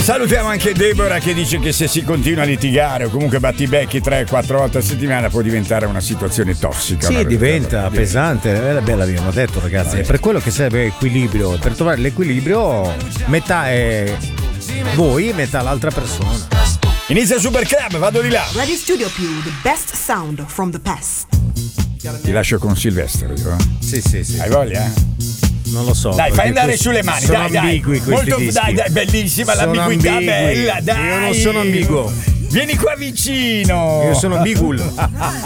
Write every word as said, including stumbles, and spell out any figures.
Salutiamo anche Deborah che dice che se si continua a litigare o comunque battibecchi tre quattro volte a settimana può diventare una situazione tossica. Sì, diventa pesante. È bella, abbiamo detto, ragazzi. È per quello che serve equilibrio. Per trovare l'equilibrio, metà è voi, metà l'altra persona. Inizia il Super Club, vado di là. Radio Studio Più, the best sound from the past. Ti lascio con Silvestro io. Eh? Sì, sì, sì. Hai voglia? Non lo so. Dai, fai andare sulle mani. Sono dai, ambigui dai. questi Molto, dischi. dai, dai, bellissima Sono l'ambiguità, ambigui. bella, dai. Io non sono ambiguo. Vieni qua vicino. Io sono ambiguo.